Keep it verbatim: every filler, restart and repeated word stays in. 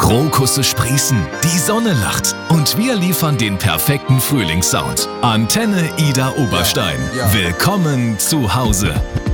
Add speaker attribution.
Speaker 1: Krokusse sprießen, die Sonne lacht und wir liefern den perfekten Frühlingssound. Antenne Ida Oberstein.
Speaker 2: Ja, ja.
Speaker 1: Willkommen zu Hause.